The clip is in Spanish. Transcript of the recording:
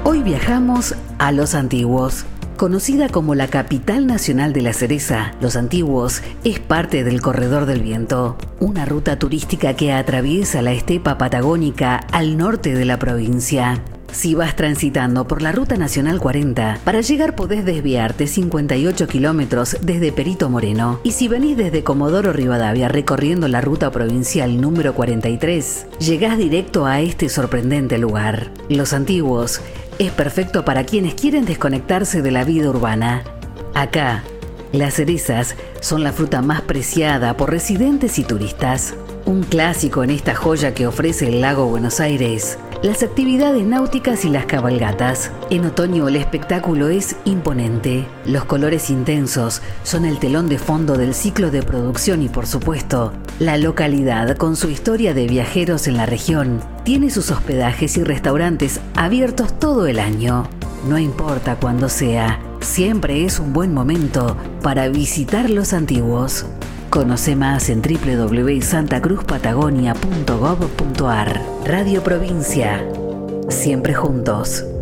Hoy viajamos a Los Antiguos. Conocida como la capital nacional de la cereza, Los Antiguos es parte del Corredor del Viento, una ruta turística que atraviesa la estepa patagónica al norte de la provincia. Si vas transitando por la Ruta Nacional 40, para llegar podés desviarte 58 kilómetros desde Perito Moreno. Y si venís desde Comodoro Rivadavia recorriendo la ruta provincial número 43, llegás directo a este sorprendente lugar. Los Antiguos es perfecto para quienes quieren desconectarse de la vida urbana. Acá, las cerezas son la fruta más preciada por residentes y turistas. Un clásico en esta joya que ofrece el lago Buenos Aires, las actividades náuticas y las cabalgatas. En otoño el espectáculo es imponente. Los colores intensos son el telón de fondo del ciclo de producción y, por supuesto, la localidad, con su historia de viajeros en la región, tiene sus hospedajes y restaurantes abiertos todo el año. No importa cuándo sea, siempre es un buen momento para visitar Los Antiguos. Conoce más en www.santacruzpatagonia.gov.ar. Radio Provincia. Siempre juntos.